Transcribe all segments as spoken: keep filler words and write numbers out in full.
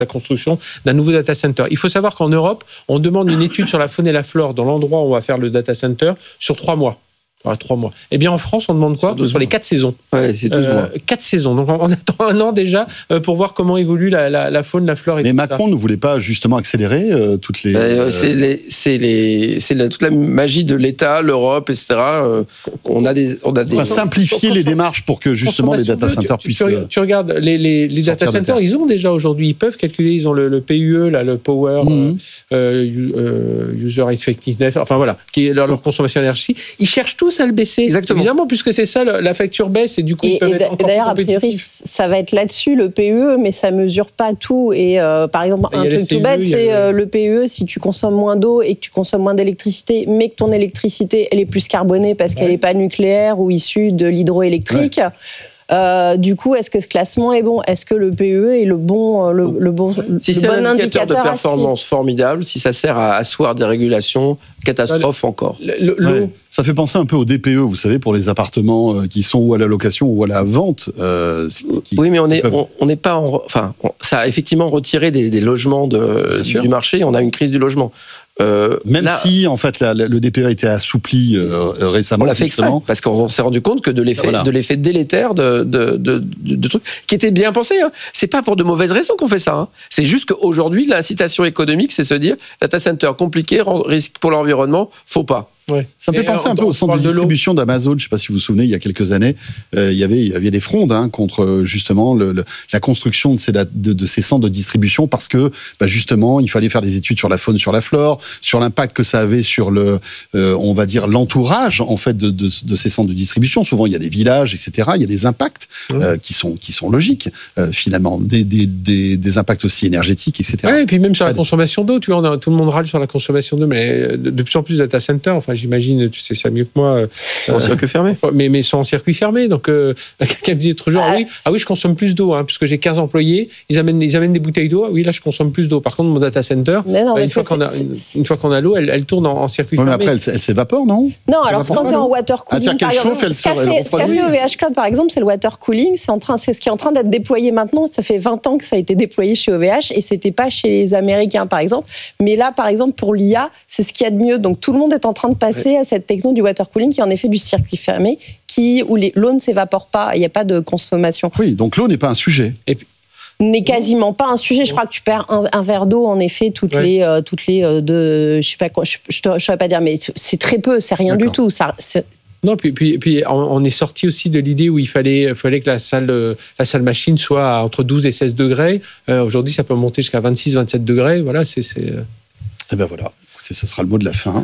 la construction d'un nouveau data center. Il faut savoir qu'en Europe, on demande une étude sur la faune et la flore dans l'endroit où on va faire le data center sur trois mois. Ah, trois mois. Eh bien, en France, on demande quoi ? Sur, sur les quatre saisons. Ouais, c'est douze euh, mois. Quatre saisons. Donc, on attend un an déjà pour voir comment évolue la, la, la faune, la flore. Et Mais tout Macron ça. ne voulait pas justement accélérer euh, toutes les. Euh, c'est les, c'est les, c'est la, toute la magie de l'État, l'Europe, et cetera. Euh, on a des, on a des. On va simplifier les démarches pour que justement les data centers tu, puissent. Tu, tu regardes les, les, les data centers, ils ont déjà aujourd'hui, ils peuvent calculer, ils ont le, le P U E, là, le Power mm-hmm. euh, euh, User Effectiveness, enfin voilà, qui est leur, leur consommation d'énergie. Ils cherchent tous à le baisser. Exactement. Évidemment, puisque c'est ça, la facture baisse et du coup, et, ils peuvent et être encore d'ailleurs, plus a priori, ça va être là-dessus, le P U E, mais ça mesure pas tout. Et euh, par exemple, un truc tout bête, c'est euh, le P U E, si tu consommes moins d'eau et que tu consommes moins d'électricité, mais que ton électricité, elle est plus carbonée parce ouais. qu'elle n'est pas nucléaire ou issue de l'hydroélectrique. Ouais. Euh, du coup, est-ce que ce classement est bon ? Est-ce que le P U E est le bon, le, le bon, si le c'est bon un indicateur, indicateur de performance formidable, si ça sert à asseoir des régulations, catastrophe le, encore. Le, le, ouais. Ça fait penser un peu au D P E, vous savez, pour les appartements qui sont ou à la location ou à la vente. Euh, qui, oui, mais on n'est on, on pas en, enfin, on, ça a effectivement retiré des, des logements de, du marché. On a une crise du logement. Euh, Même là, si, en fait, la, la, le D P E a été assoupli euh, récemment. On l'a fait exprès, parce qu'on s'est rendu compte que de l'effet, voilà. de l'effet délétère de, de, de, de, de trucs qui étaient bien pensés. Hein. C'est pas pour de mauvaises raisons qu'on fait ça. Hein. C'est juste qu'aujourd'hui, l'incitation économique, c'est se dire data center compliqué, risque pour l'environnement, faut pas. Ouais. Ça me fait penser un peu au centre de distribution d'Amazon. Je ne sais pas si vous vous souvenez, il y a quelques années, euh, il, y avait, il y avait des frondes hein, contre justement le, le, la construction de ces, de, de ces centres de distribution parce que bah, justement, il fallait faire des études sur la faune, sur la flore, sur l'impact que ça avait sur le, euh, on va dire l'entourage en fait de, de, de ces centres de distribution. Souvent, il y a des villages, et cetera. Il y a des impacts mmh. euh, qui sont qui sont logiques euh, finalement, des, des, des, des impacts aussi énergétiques, et cetera. Ouais, et puis même sur la consommation d'eau, tu vois, on a, tout le monde râle sur la consommation d'eau, mais de, de plus en plus de data centers. Enfin, j'imagine, tu sais ça mieux que moi. En euh, circuit fermé. Mais, mais sont en circuit fermé. Donc, euh, quelqu'un me dit l'autre jour, ah oui, ah oui, je consomme plus d'eau, hein, puisque j'ai quinze employés, ils amènent, ils amènent des bouteilles d'eau. Ah oui, là, je consomme plus d'eau. Par contre, mon data center, non, bah, une, fois qu'on a, une, une fois qu'on a l'eau, elle, elle tourne en, en circuit ouais, fermé. Mais après, elle, elle s'évapore, non Non, alors quand tu es en water cooling, ah, par exemple, chauffe, ce qu'a fait, ce qu'a fait O V H Cloud, par exemple, c'est le water cooling. C'est, en train, c'est ce qui est en train d'être déployé maintenant. Ça fait vingt ans que ça a été déployé chez O V H et c'était pas chez les Américains, par exemple. Mais là, par exemple, pour l'I A, c'est ce qu'il y a de mieux. Donc, tout le monde est en train de passer ouais. à cette techno du water cooling qui est en effet du circuit fermé, qui, où les, l'eau ne s'évapore pas, il n'y a pas de consommation. Oui, donc l'eau n'est pas un sujet. Et puis, n'est quasiment pas un sujet. Je crois que tu perds un, un verre d'eau, en effet, toutes ouais. les, euh, toutes les euh, deux, je sais pas quoi, je, je, je saurais pas dire, mais c'est très peu, c'est rien D'accord. du tout. Ça, c'est... Non, puis, puis, puis on est sorti aussi de l'idée où il fallait, fallait que la salle, la salle machine soit à entre douze et seize degrés. Euh, aujourd'hui, ça peut monter jusqu'à vingt-six, vingt-sept degrés. Voilà, c'est. c'est... Et ben voilà. Écoutez, ce sera le mot de la fin.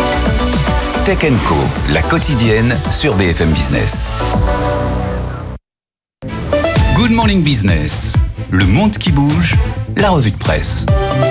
Tech and Co, la quotidienne sur B F M Business. Good Morning Business, le monde qui bouge, la revue de presse.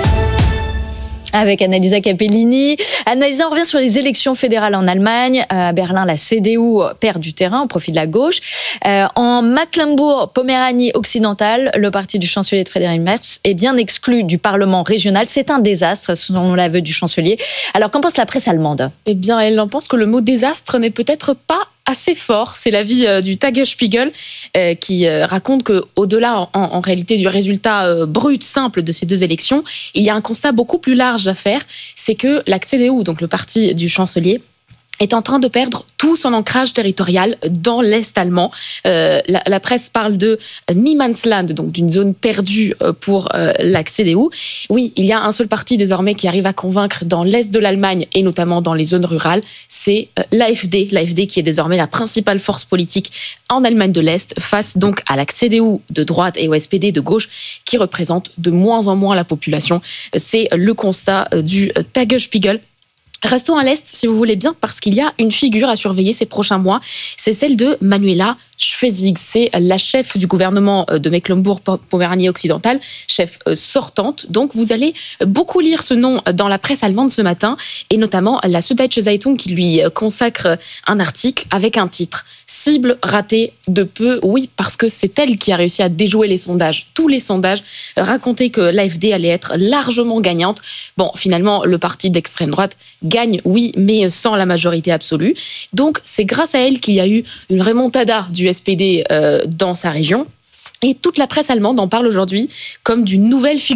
Avec Annalisa Capellini. Annalisa, on revient sur les élections fédérales en Allemagne. À Berlin, la C D U perd du terrain au profit de la gauche. Euh, en Mecklembourg-Poméranie occidentale, le parti du chancelier de Friedrich Merz est bien exclu du Parlement régional. C'est un désastre, selon l'aveu du chancelier. Alors, qu'en pense la presse allemande ? Eh bien, elle en pense que le mot désastre n'est peut-être pas assez fort. C'est l'avis euh, du Tagesspiegel euh, qui euh, raconte qu'au-delà, en, en réalité, du résultat euh, brut, simple de ces deux élections, il y a un constat beaucoup plus large à faire. C'est que la C D U, donc le parti du chancelier, est en train de perdre tout son ancrage territorial dans l'Est allemand. Euh, la, la presse parle de Niemandsland, donc d'une zone perdue pour euh, la C D U. Oui, il y a un seul parti désormais qui arrive à convaincre dans l'Est de l'Allemagne et notamment dans les zones rurales, c'est euh, l'A F D. L'A F D qui est désormais la principale force politique en Allemagne de l'Est, face donc à la C D U de droite et au S P D de gauche qui représente de moins en moins la population. C'est le constat du Tagesspiegel. Restons à l'Est, si vous voulez bien, parce qu'il y a une figure à surveiller ces prochains mois. C'est celle de Manuela Schwesig. C'est la chef du gouvernement de Mecklembourg-Poméranie occidentale, chef sortante. Donc, vous allez beaucoup lire ce nom dans la presse allemande ce matin, et notamment la Süddeutsche Zeitung qui lui consacre un article avec un titre « Cible ratée de peu ». Oui, parce que c'est elle qui a réussi à déjouer les sondages. Tous les sondages racontaient que l'A F D allait être largement gagnante. Bon, finalement, le parti d'extrême droite gagne, oui, mais sans la majorité absolue. Donc, c'est grâce à elle qu'il y a eu une remontada du S P D euh, dans sa région. Et toute la presse allemande en parle aujourd'hui comme d'une nouvelle figure